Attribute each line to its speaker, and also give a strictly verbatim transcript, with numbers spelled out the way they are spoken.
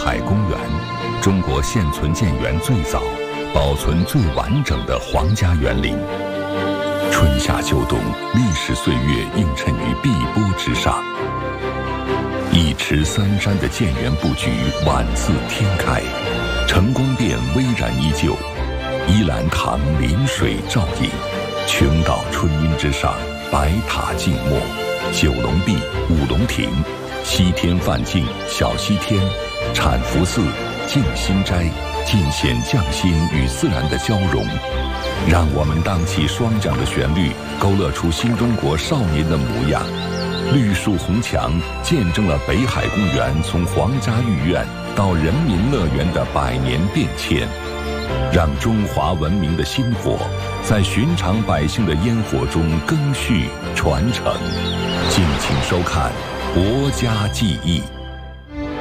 Speaker 1: 海公园，中国现存建园最早、保存最完整的皇家园林。春夏秋冬，历史岁月映衬于碧波之上。一池三山的建园布局宛似天开，城光殿巍然依旧，依兰堂临水照影，琼岛春阴之上，白塔静默，九龙壁、五龙亭、西天梵境、小西天、产福寺、静心斋，尽显匠心与自然的交融。让我们荡起双桨的旋律，勾勒出新中国少年的模样。绿树红墙见证了北海公园从皇家御苑到人民乐园的百年变迁，让中华文明的薪火在寻常百姓的烟火中更续传承。敬请收看《国家记忆》。